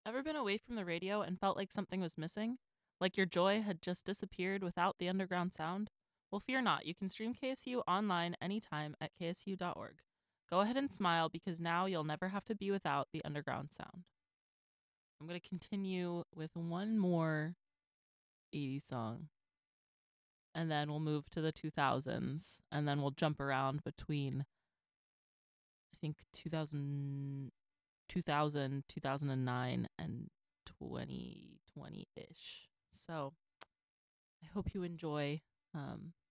Ever been away from the radio and felt like something was missing? Like your joy had just disappeared without the underground sound? Well, fear not. You can stream KSU online anytime at ksu.org. Go ahead and smile because now you'll never have to be without the underground sound. I'm going to continue with one more 80s song, and then we'll move to the 2000s, and then we'll jump around between, I think, 2009, and 2020 ish. So I hope you enjoy